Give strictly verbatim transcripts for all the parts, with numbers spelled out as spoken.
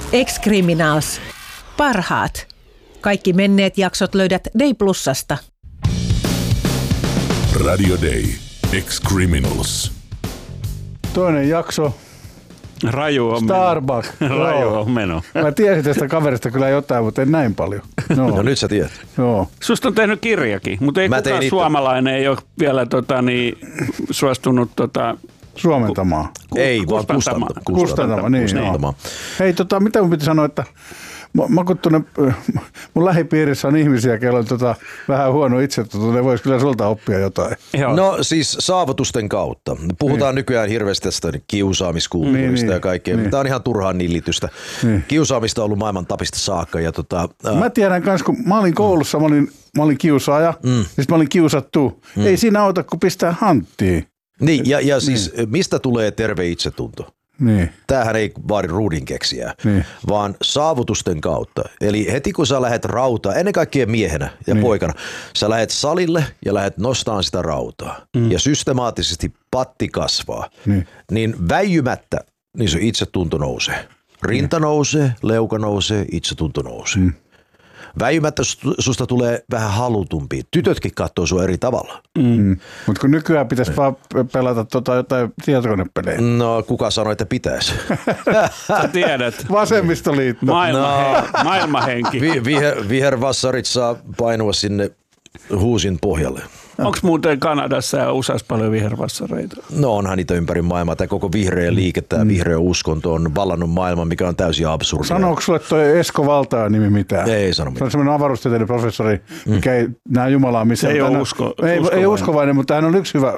Ex-Criminals. Parhaat. Kaikki menneet jaksot löydät Day Plusasta. Radio Day. Ex-Criminals. Toinen jakso. Raju on Starbucks. meno. Raju on meno. Mä tiesin tästä kaverista kyllä jotain, mutta en näin paljon. No, no nyt sä tiedät. Joo. Susta on tehnyt kirjakin, mutta ei Mä kukaan suomalainen ei ole vielä tota, niin, suostunut tota, suomentamaan. Ku, ei, vaan kustantamaan. Kustantamaan, kustantamaan niin. kustantamaan. Hei, tota, mitä mun piti sanoa, että mä kun tunne, mun lähipiirissä on ihmisiä, kello on tota, vähän huono itsetunto, ne vois kyllä sulta oppia jotain. Joo. No siis saavutusten kautta. Puhutaan niin. nykyään hirveästi tästä kiusaamiskulttuurista niin, ja kaikkea. Niin. Tämä on ihan turhaa nillitystä. Niin. Kiusaamista on ollut maailman tapista saakka. Ja tota, ää... Mä tiedän kans, kun mä olin koulussa, mä olin, mä olin kiusaaja, mm. ja sit mä olin kiusattu. Mm. Ei siinä auta, kun pistää hanttiin. Niin, ja, ja siis niin. mistä tulee terve itsetunto? Niin. Tämähän ei vaadi ruudinkeksijää, niin. vaan saavutusten kautta. Eli heti kun sä lähet rautaa, ennen kaikkea miehenä ja niin. poikana, sä lähet salille ja lähet nostamaan sitä rautaa. Mm. Ja systemaattisesti patti kasvaa. Niin, niin väijymättä niin se itsetunto nousee. Rinta niin. nousee, leuka nousee, itsetunto nousee. Mm. Väijymättä susta tulee vähän halutumpi. Tytötkin katsoo sua eri tavalla. Mm. Mutta kun nykyään pitäisi vaan pelata tota jotain tietokonepelejä. No kuka sanoi, että pitäisi? Sä tiedät. Vasemmistoliitto. Maailmahenki. No, Maailmahenki. Vi, viher, vihervassarit saa painua sinne huusin pohjalle. Onko muuten Kanadassa ja U S A:ssa paljon vihervassareita? No onhan niitä ympäri maailmaa. Tämä koko vihreä liike, tämä mm. vihreä uskonto on vallannut maailman, mikä on täysin absurdia. Sanooko sulle toi Esko Valtaa nimi mitään? Ei sano mitään. Se on semmoinen avaruustieteiden professori, mikä ei näe Jumalaa missään. Se ei ole usko, ei, ei uskovainen, mutta hän on yksi hyvä,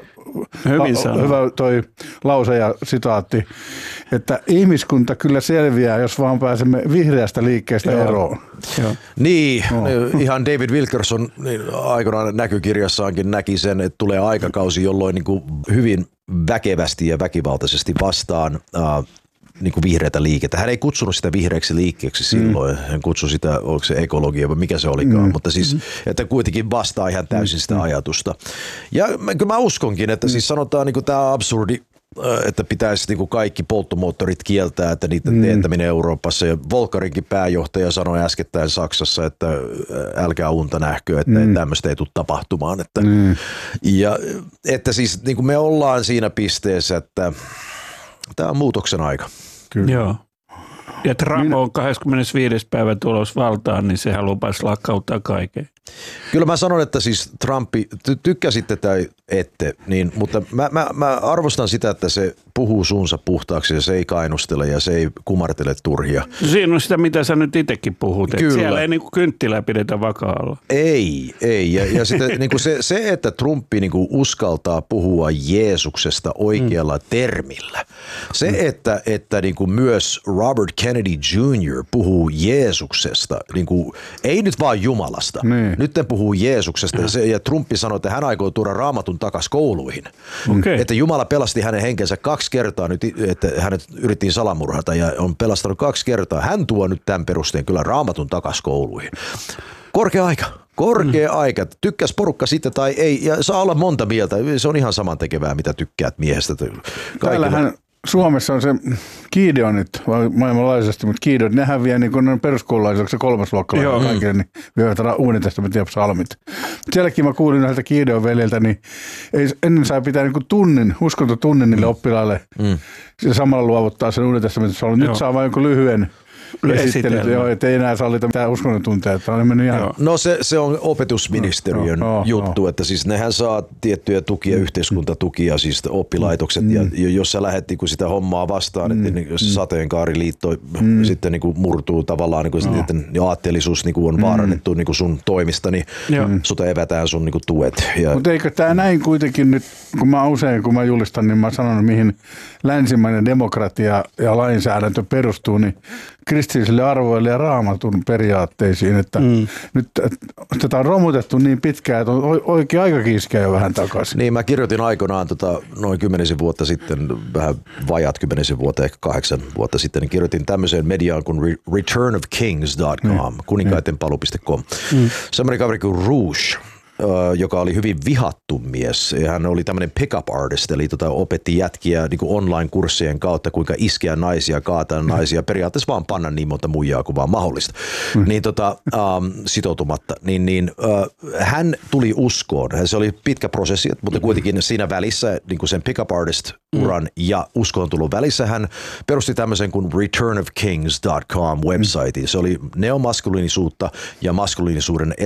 Hyvin hyvä toi lause ja sitaatti, että ihmiskunta kyllä selviää, jos vaan pääsemme vihreästä liikkeestä Joo. eroon. Joo. Niin, no. ihan David Wilkerson niin aikanaan näkykirjassaankin näki sen, että tulee aikakausi, jolloin niin kuin hyvin väkevästi ja väkivaltaisesti vastaan äh, niin kuin vihreätä liikettä. Hän ei kutsunut sitä vihreäksi liikkeeksi silloin. Mm. Hän kutsui sitä, oliko se ekologia vai mikä se olikaan, mm. mutta siis, että kuitenkin vastaa ihan täysin sitä mm. ajatusta. Ja kyllä mä uskonkin, että mm. siis sanotaan niin kuin tämä absurdi, että pitäisi niin kuin kaikki polttomoottorit kieltää, että niiden mm. teettäminen Euroopassa. Ja Volkarinkin pääjohtaja sanoi äskettäin Saksassa, että älkää unta nähkö, että mm. tämmöistä ei tule tapahtumaan. Että, mm. ja, että siis niin kuin me ollaan siinä pisteessä, että tämä on muutoksen aika. Kyllä. Joo. Ja Trump Minä... on kahdeskymmenesviides päivä tulos valtaan, niin sehän lupasi lakkauttaa kaiken. Kyllä mä sanon, että siis Trumpi, ty- tykkäsitte tai ette, niin, mutta mä, mä, mä arvostan sitä, että se puhuu suunsa puhtaaksi ja se ei kainustele ja se ei kumartele turhia. Siinä on sitä, mitä sä nyt itsekin puhut. Kyllä. Siellä ei niinku kynttilää pidetä vakaalla. Ei, ei. Ja, ja sitten, niinku se, se, että Trumpi niinku uskaltaa puhua Jeesuksesta oikealla mm. termillä. Se, mm. että, että niinku myös Robert Kennedy junior puhuu Jeesuksesta, niinku, ei nyt vaan Jumalasta. Mm. Nyt ne puhuu Jeesuksesta ja, se, ja Trumpi sanoi, että hän aikoo tuoda raamatun takaisin kouluihin. Okay. Että Jumala pelasti hänen henkensä kaksi kertaa nyt, että hänet yrittiin salamurhata ja on pelastanut kaksi kertaa. Hän tuo nyt tämän perusteen kyllä raamatun takaisin kouluihin. Korkea aika. Korkea mm. aika. Tykkäs porukka sitten tai ei. Ja saa olla monta mieltä. Se on ihan samantekevää, mitä tykkäät miehestä. Täällähän Suomessa on se Gideonit maailmanlaajuisesti, mutta Gideonit, nehän vie niin kuin peruskoululaisille, se kolmasluokkalaisille kaikille, niin vievät Uuden testamentin ja psalmit. Sielläkin mä kuulin näiltä Gideon veljeltä, niin ei, ennen sai pitää niin kuin tunnin, uskontotunnin niille mm. oppilaille mm. ja samalla luovuttaa sen Uuden testamentin psalmin. Nyt saa vain jonkun lyhyen esittelyt, joo, ettei enää sallita mitään uskonnontunteja. Ihan... No se, se on opetusministeriön no, no, juttu, no. että siis nehän saa tiettyjä tukia, mm. yhteiskuntatukia, siis oppilaitokset, mm. ja jos sä lähdet niin sitä hommaa vastaan, mm. että niin, jos sateenkaariliitto mm. sitten niin kuin murtuu tavallaan, niin kuin no. sitten aatteellisuus niin kuin on vaarannettu niin kuin sun toimista, niin mm. sut evätään sun niin kuin tuet. Ja... Mutta eikö tämä näin kuitenkin nyt, kun mä usein, kun mä julistan, niin mä sanon, mihin länsimainen demokratia ja lainsäädäntö perustuu, niin kristillisille arvoille ja raamatun periaatteisiin, että mm. nyt tätä on romutettu niin pitkään, että on oikein aikakin iskeä jo vähän takaisin. Niin, mä kirjoitin aikoinaan tota, noin kymmenisen vuotta sitten, vähän vajat kymmenisen vuotta, ehkä kahdeksan vuotta sitten, niin kirjoitin tämmöiseen mediaan kuin return of kings dot com, mm. kuninkaitenpalu piste com. Mm. Semmoinen kaveri kuin Rouge joka oli hyvin vihattu mies. Hän oli tämmöinen pick-up artist, eli tota, opetti jätkiä niin kuin online-kurssien kautta, kuinka iskeä naisia, kaataa naisia, periaatteessa vaan panna niin monta muijaa kuin vaan mahdollista. Mm. Niin tota, um, sitoutumatta. Niin, niin, uh, hän tuli uskoon. Se oli pitkä prosessi, mutta kuitenkin siinä välissä niin kuin sen pick-up artist-uran mm. ja uskoon tullut välissä hän perusti tämmöisen kuin return of kings dot com website. Se oli neomaskuliinisuutta ja maskuliinisuuden